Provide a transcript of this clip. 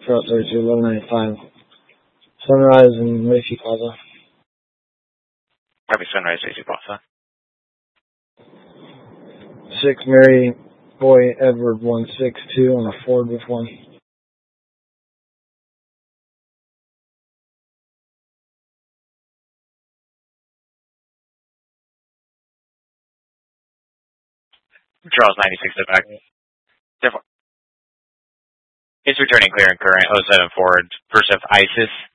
Trail 32, 1195. Sunrise and Macy Plaza. Copy, Sunrise, Macy Plaza. 6 Mary Boy Edward 162 on a Ford with 1. Charles 96 to back. It's returning clear and current. 07 Ford, first of ISIS.